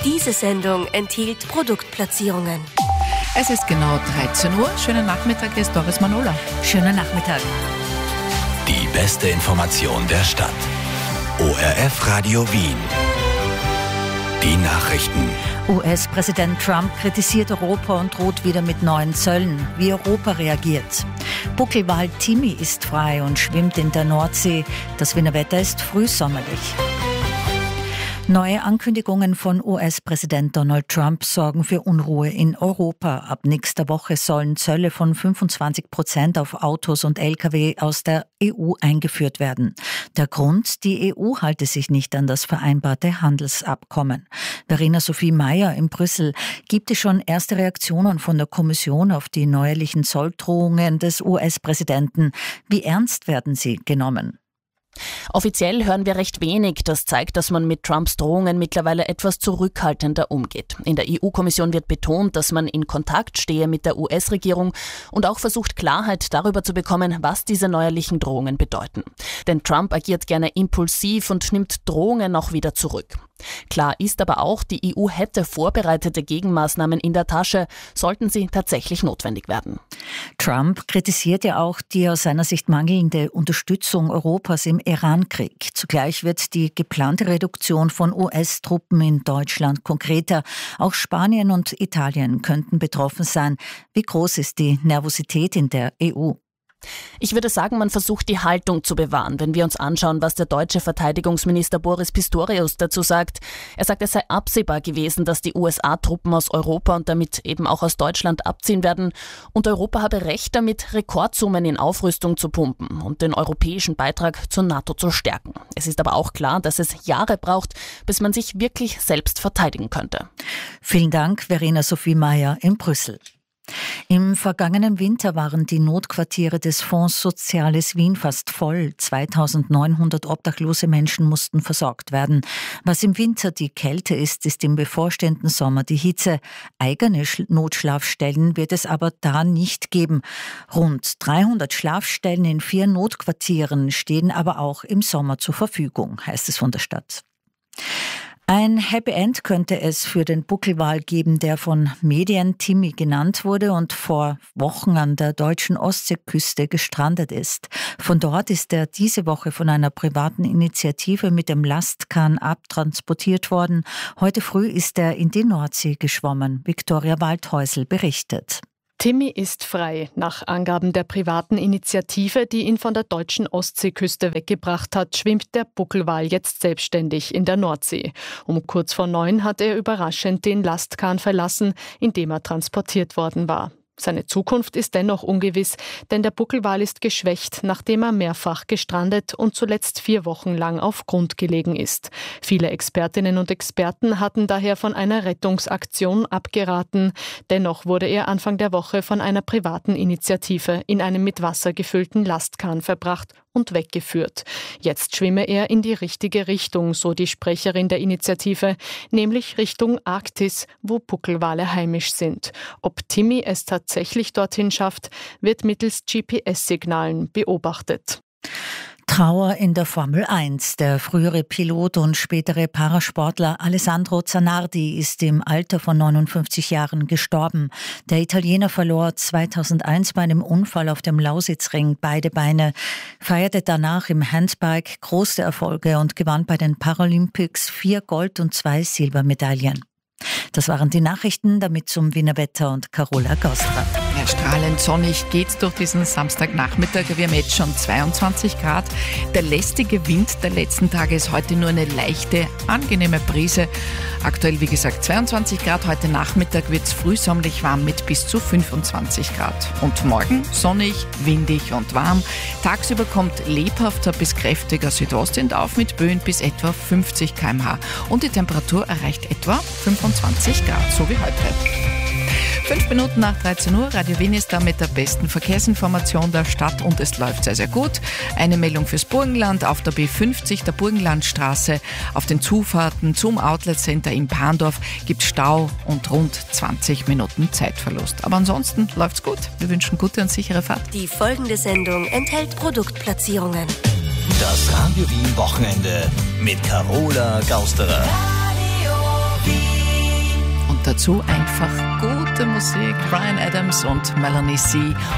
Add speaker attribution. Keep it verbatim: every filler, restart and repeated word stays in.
Speaker 1: Diese Sendung enthielt Produktplatzierungen.
Speaker 2: Es ist genau dreizehn Uhr. Schönen Nachmittag, hier ist Doris Manola.
Speaker 3: Schönen Nachmittag.
Speaker 4: Die beste Information der Stadt. O R F Radio Wien. Die Nachrichten.
Speaker 3: U S-Präsident Trump kritisiert Europa und droht wieder mit neuen Zöllen. Wie Europa reagiert. Buckelwal Timmy ist frei und schwimmt in der Nordsee. Das Wiener Wetter ist frühsommerlich. Neue Ankündigungen von U S-Präsident Donald Trump sorgen für Unruhe in Europa. Ab nächster Woche sollen Zölle von fünfundzwanzig Prozent auf Autos und L K W aus der E U eingeführt werden. Der Grund, die E U halte sich nicht an das vereinbarte Handelsabkommen. Verena Sophie Mayer in Brüssel. Gibt es schon erste Reaktionen von der Kommission auf die neuerlichen Zolldrohungen des U S-Präsidenten? Wie ernst werden sie genommen?
Speaker 5: Offiziell hören wir recht wenig. Das zeigt, dass man mit Trumps Drohungen mittlerweile etwas zurückhaltender umgeht. In der E U-Kommission wird betont, dass man in Kontakt stehe mit der U S-Regierung und auch versucht, Klarheit darüber zu bekommen, was diese neuerlichen Drohungen bedeuten. Denn Trump agiert gerne impulsiv und nimmt Drohungen auch wieder zurück. Klar ist aber auch, die E U hätte vorbereitete Gegenmaßnahmen in der Tasche, sollten sie tatsächlich notwendig werden.
Speaker 3: Trump kritisiert ja auch die aus seiner Sicht mangelnde Unterstützung Europas im Iran-Krieg. Zugleich wird die geplante Reduktion von U S-Truppen in Deutschland konkreter. Auch Spanien und Italien könnten betroffen sein. Wie groß ist die Nervosität in der E U?
Speaker 5: Ich würde sagen, man versucht, die Haltung zu bewahren, wenn wir uns anschauen, was der deutsche Verteidigungsminister Boris Pistorius dazu sagt. Er sagt, es sei absehbar gewesen, dass die U S A-Truppen aus Europa und damit eben auch aus Deutschland abziehen werden. Und Europa habe Recht damit, Rekordsummen in Aufrüstung zu pumpen und den europäischen Beitrag zur NATO zu stärken. Es ist aber auch klar, dass es Jahre braucht, bis man sich wirklich selbst verteidigen könnte.
Speaker 3: Vielen Dank, Verena Sophie Mayer in Brüssel. Im vergangenen Winter waren die Notquartiere des Fonds Soziales Wien fast voll. zweitausendneunhundert obdachlose Menschen mussten versorgt werden. Was im Winter die Kälte ist, ist im bevorstehenden Sommer die Hitze. Eigene Notschlafstellen wird es aber da nicht geben. Rund dreihundert Schlafstellen in vier Notquartieren stehen aber auch im Sommer zur Verfügung, heißt es von der Stadt. Ein Happy End könnte es für den Buckelwal geben, der von Medien Timmy genannt wurde und vor Wochen an der deutschen Ostseeküste gestrandet ist. Von dort ist er diese Woche von einer privaten Initiative mit dem Lastkahn abtransportiert worden. Heute früh ist er in die Nordsee geschwommen. Viktoria Waldhäusl berichtet.
Speaker 6: Timmy ist frei. Nach Angaben der privaten Initiative, die ihn von der deutschen Ostseeküste weggebracht hat, schwimmt der Buckelwal jetzt selbstständig in der Nordsee. Um kurz vor neun hat er überraschend den Lastkahn verlassen, in dem er transportiert worden war. Seine Zukunft ist dennoch ungewiss, denn der Buckelwal ist geschwächt, nachdem er mehrfach gestrandet und zuletzt vier Wochen lang auf Grund gelegen ist. Viele Expertinnen und Experten hatten daher von einer Rettungsaktion abgeraten. Dennoch wurde er Anfang der Woche von einer privaten Initiative in einem mit Wasser gefüllten Lastkahn verbracht und weggeführt. Jetzt schwimme er in die richtige Richtung, so die Sprecherin der Initiative, nämlich Richtung Arktis, wo Buckelwale heimisch sind. Ob Timmy es tatsächlich dorthin schafft, wird mittels G P S-Signalen beobachtet.
Speaker 3: Trauer in der Formel eins. Der frühere Pilot und spätere Parasportler Alessandro Zanardi ist im Alter von neunundfünfzig Jahren gestorben. Der Italiener verlor zweitausendeins bei einem Unfall auf dem Lausitzring beide Beine, feierte danach im Handbike große Erfolge und gewann bei den Paralympics vier Gold- und zwei Silbermedaillen. Das waren die Nachrichten, damit zum Wiener Wetter und Carola Gaustra.
Speaker 2: Ja, strahlend sonnig geht's durch diesen Samstagnachmittag. Wir haben jetzt schon zweiundzwanzig Grad. Der lästige Wind der letzten Tage ist heute nur eine leichte, angenehme Brise. Aktuell, wie gesagt, zweiundzwanzig Grad. Heute Nachmittag wird's frühsommerlich warm mit bis zu fünfundzwanzig Grad. Und morgen sonnig, windig und warm. Tagsüber kommt lebhafter bis kräftiger Südostwind auf mit Böen bis etwa fünfzig Kilometer pro Stunde. Und die Temperatur erreicht etwa fünfundzwanzig Grad, so wie heute. Fünf Minuten nach dreizehn Uhr, Radio Wien ist da mit der besten Verkehrsinformation der Stadt und es läuft sehr, sehr gut. Eine Meldung fürs Burgenland auf der B fünfzig, der Burgenlandstraße. Auf den Zufahrten zum Outlet Center in Bahndorf gibt es Stau und rund zwanzig Minuten Zeitverlust. Aber ansonsten läuft's gut. Wir wünschen gute und sichere Fahrt.
Speaker 1: Die folgende Sendung enthält Produktplatzierungen.
Speaker 4: Das Radio Wien Wochenende mit Carola Gausterer.
Speaker 1: Radio Wien.
Speaker 2: dazu einfach gute Musik. Bryan Adams und Melanie C.